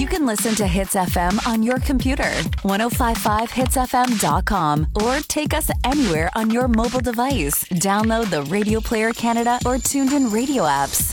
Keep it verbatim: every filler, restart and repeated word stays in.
You can listen to Hits F M on your computer, ten fifty-five hits f m dot com, or take us anywhere on your mobile device. Download the Radio Player Canada or Tuned In radio apps.